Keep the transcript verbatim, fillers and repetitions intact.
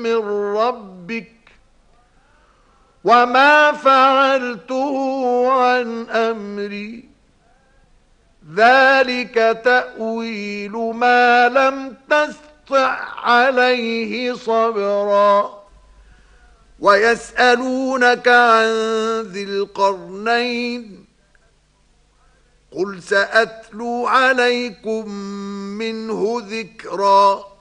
من ربك وما فعلته عن أمري ذلك تأويل ما لم تستطع عليه صبرا ويسألونك عن ذي القرنين قل سأتلو عليكم منه ذكرا